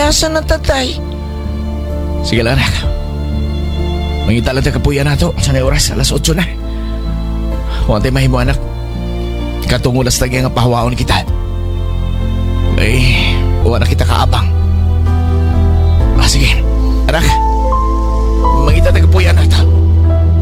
asa na tatay? Sige lang anak. Mangita lang tayo kapuya na ito. Sanay oras, alas 8 na. Huwag tayo mahimo anak. Katungulas tayo nga pahawaon kita. Ay, huwag na kita kaabang. Sige, anak. Mangita tayo kapuya na ito.